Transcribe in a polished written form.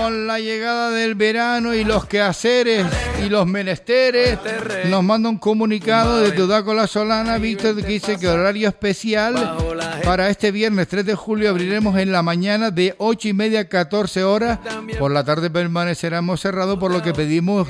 Con la llegada del verano y los quehaceres y los menesteres, nos manda un comunicado de Tudaco La Solana, Víctor, que dice que horario especial para este viernes 3 de julio abriremos en la mañana de 8:30 a 14 horas. Por la tarde permaneceremos cerrados, por lo que pedimos